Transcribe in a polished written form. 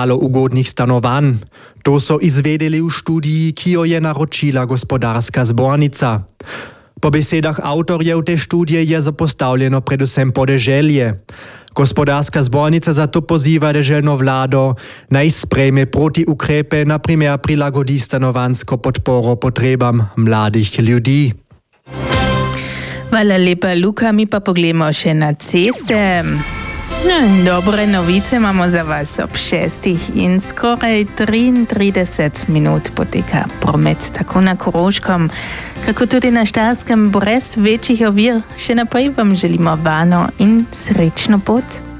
malo ugodnych stanowan. To so izvedeli v študiji, ki jo je naročila gospodarska zbornica. Po besedah autorjev te študije je zapostavljeno predvsem podeželje. Gospodarska zbornica zato poziva deželno vlado, naj sprejme protiukrepe, na primer prilagodi stanovansko podporo potrebam mladih ljudi. Hvala lepa, Luka. Mi pa pogledamo še na ceste. Dobre novice imamo za vas ob 6 in skoraj 33 minut poteka promet tako na Koroškem, kako tudi na Štajerskem brez večjih ovir. Še naprej vam želimo varno in srečno pot.